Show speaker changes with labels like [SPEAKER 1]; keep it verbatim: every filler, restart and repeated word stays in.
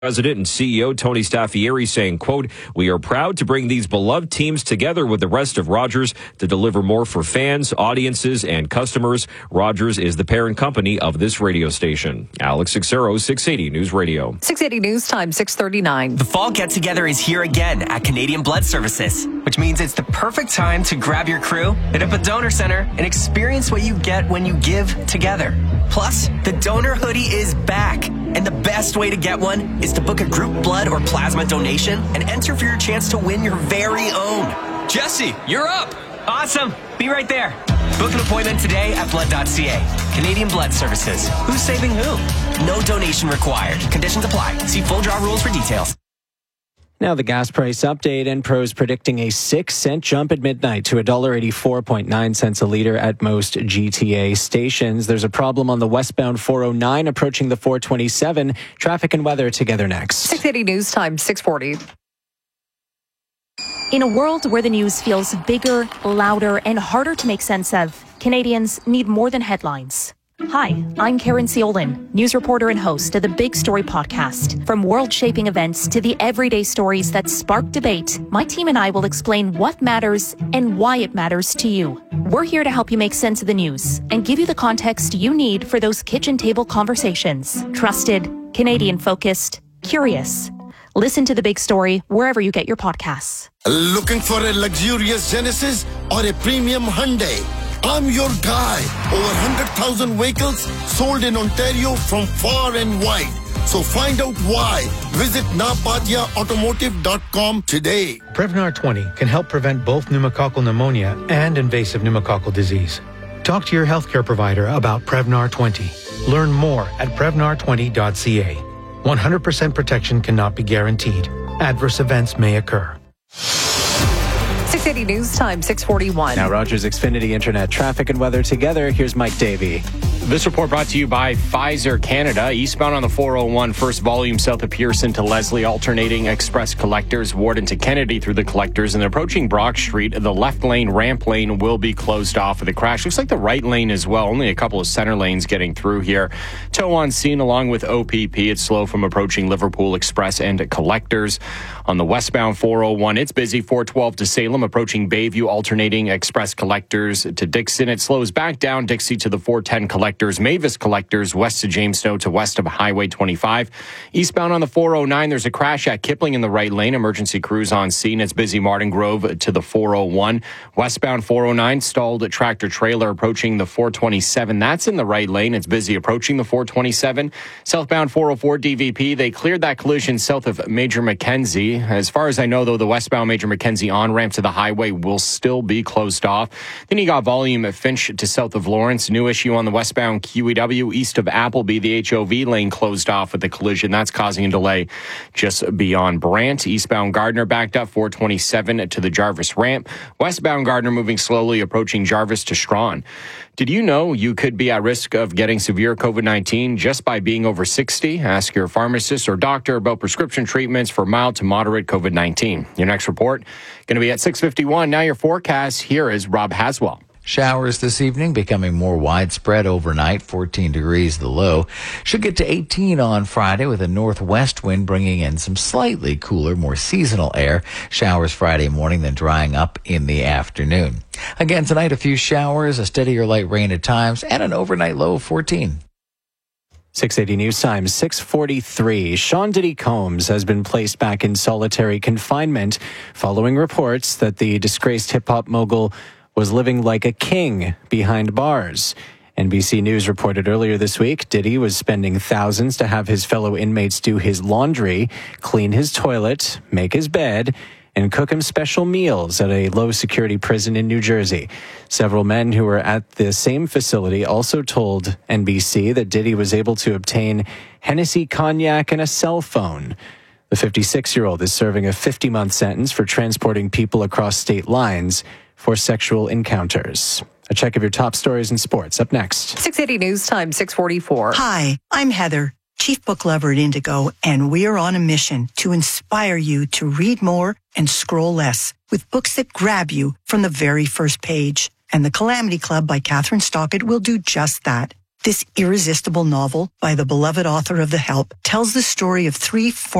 [SPEAKER 1] President and C E O Tony Staffieri saying, quote, "We are proud to bring these beloved teams together with the rest of Rogers to deliver more for fans, audiences, and customers. Rogers is the parent company of this radio station." Alex Sixero, six eighty News Radio.
[SPEAKER 2] six eighty News Time, six thirty-nine.
[SPEAKER 3] The fall get-together is here again at Canadian Blood Services, which means it's the perfect time to grab your crew, hit up a donor center, and experience what you get when you give together. Plus, the donor hoodie is back, and the best way to get one is to book a group blood or plasma donation and enter for your chance to win your very own.
[SPEAKER 4] Jesse, you're up!
[SPEAKER 3] Awesome! Be right there. Book an appointment today at blood dot c a. Canadian Blood Services. Who's saving who? No donation required. Conditions apply. See full draw rules for details.
[SPEAKER 5] Now the gas price update. Enpro's predicting a six cent jump at midnight to one dollar eighty-four point nine cents a litre at most G T A stations. There's a problem on the westbound four oh nine approaching the four twenty-seven. Traffic and weather together next.
[SPEAKER 2] six eighty News Time, six forty.
[SPEAKER 6] In a world where the news feels bigger, louder, and harder to make sense of, Canadians need more than headlines. Hi, I'm Karen Ciolin, news reporter and host of the Big Story podcast. From world-shaping events to the everyday stories that spark debate, my team and I will explain what matters and why it matters to you. We're here to help you make sense of the news and give you the context you need for those kitchen table conversations. Trusted, Canadian-focused, curious. Listen to The Big Story wherever you get your podcasts.
[SPEAKER 7] Looking for a luxurious Genesis or a premium Hyundai? I'm your guy. Over one hundred thousand vehicles sold in Ontario from far and wide. So find out why. Visit napadia automotive dot com today.
[SPEAKER 8] Prevnar twenty can help prevent both pneumococcal pneumonia and invasive pneumococcal disease. Talk to your healthcare provider about Prevnar twenty. Learn more at prevnar twenty dot c a. one hundred percent protection cannot be guaranteed. Adverse events may occur.
[SPEAKER 2] six eighty News Time, six forty-one.
[SPEAKER 5] Now Rogers Xfinity Internet traffic and weather together. Here's Mike Davey.
[SPEAKER 9] This report brought to you by Pfizer Canada. Eastbound on the four oh one, first volume south of Pearson to Leslie, alternating express collectors, Warden to Kennedy through the collectors, and approaching Brock Street. The left lane, ramp lane, will be closed off with the crash. Looks like the right lane as well. Only a couple of center lanes getting through here. Tow on scene along with O P P. It's slow from approaching Liverpool Express and collectors. On the westbound four oh one, it's busy. four twelve to Salem, approaching Bayview, alternating express collectors to Dixon. It slows back down Dixie to the four ten collectors, Mavis collectors west to Jamestown to west of Highway twenty-five. Eastbound on the four oh nine, there's a crash at Kipling in the right lane. Emergency crews on scene. It's busy Martin Grove to the four oh one. Westbound four oh nine, stalled tractor trailer approaching the four twenty-seven. That's in the right lane. It's busy approaching the four twenty-seven. Southbound four oh four D V P, they cleared that collision south of Major Mackenzie. As far as I know, though, the westbound Major Mackenzie on-ramp to the highway will still be closed off. Then you got volume at Finch to south of Lawrence. New issue on the westbound Q E W east of Appleby. The H O V lane closed off with the collision. That's causing a delay just beyond Brant. Eastbound Gardner backed up four twenty-seven to the Jarvis ramp. Westbound Gardner moving slowly, approaching Jarvis to Strawn. Did you know you could be at risk of getting severe COVID nineteen just by being over sixty? Ask your pharmacist or doctor about prescription treatments for mild to moderate COVID nineteen. Your next report going to be at six fifty-one. Now your forecast. Here is Rob Haswell.
[SPEAKER 10] Showers this evening becoming more widespread overnight, fourteen degrees the low. Should get to eighteen on Friday with a northwest wind bringing in some slightly cooler, more seasonal air. Showers Friday morning, then drying up in the afternoon. Again tonight, a few showers, a steady or light rain at times, and an overnight low of fourteen.
[SPEAKER 5] six eighty News Time, six forty-three. Sean Diddy Combs has been placed back in solitary confinement following reports that the disgraced hip-hop mogul was living like a king behind bars. N B C News reported earlier this week Diddy was spending thousands to have his fellow inmates do his laundry, clean his toilet, make his bed, and cook him special meals at a low-security prison in New Jersey. Several men who were at the same facility also told N B C that Diddy was able to obtain Hennessy cognac and a cell phone. The fifty-six-year-old is serving a fifty-month sentence for transporting people across state lines for sexual encounters. A check of your top stories in sports up next.
[SPEAKER 2] six eighty News Time, six forty-four.
[SPEAKER 11] Hi, I'm Heather, Chief Book Lover at Indigo, and we are on a mission to inspire you to read more and scroll less with books that grab you from the very first page. And the Calamity Club by Catherine Stockett will do just that. This irresistible novel by the beloved author of The Help tells the story of three